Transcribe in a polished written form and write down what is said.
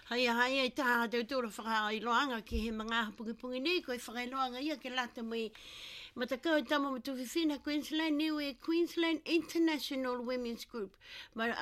Hai e taha te utura whakailoanga ki he mga pungi nei koe whakailoanga ia ke lata mai matakau tamo matuwhiwhina Queensland Niue Queensland International Women's Group.